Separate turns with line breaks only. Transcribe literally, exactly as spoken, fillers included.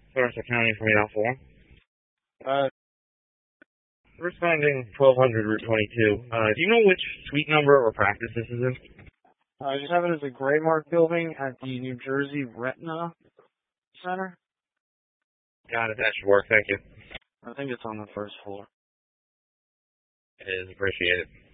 Dorset County from eight oh four.
Uh,
Responding twelve hundred Route twenty-two. Uh, do you know which suite number or practice this is in?
I just have it as a Gray Mark building at the New Jersey Retina Center.
Got it. That should work. Thank you.
I think it's on the first floor.
It is. Appreciate it.